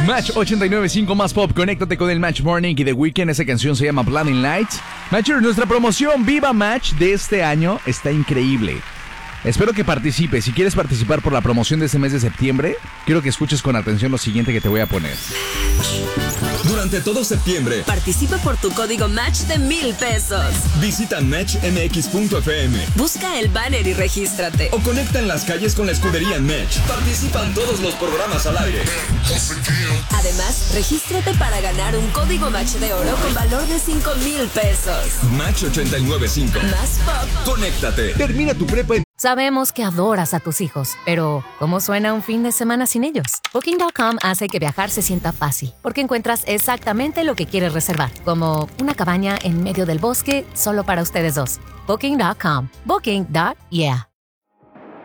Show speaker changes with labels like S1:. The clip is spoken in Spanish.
S1: Match 89.5 más pop, conéctate con el Match Morning y The Weeknd. Esa canción se llama Blinding Lights. Matchers, nuestra promoción Viva Match de este año está increíble. Espero que participes. Si quieres participar por la promoción de este mes de septiembre, quiero que escuches con atención lo siguiente que te voy a poner.
S2: Durante todo septiembre,
S3: participa por tu código Match de $1,000.
S2: Visita matchmx.fm.
S3: Busca el banner y regístrate.
S2: O conecta en las calles con la escudería Match. Participan todos los programas al aire.
S3: Además, regístrate para ganar un código Match de oro con valor de $5,000.
S2: Match 89.5.
S3: Más pop.
S2: Conéctate.
S1: Termina tu prepa.
S4: Sabemos que adoras a tus hijos, pero ¿cómo suena un fin de semana sin ellos? Booking.com hace que viajar se sienta fácil, porque encuentras exactamente lo que quieres reservar, como una cabaña en medio del bosque solo para ustedes dos. Booking.com. Booking.yeah.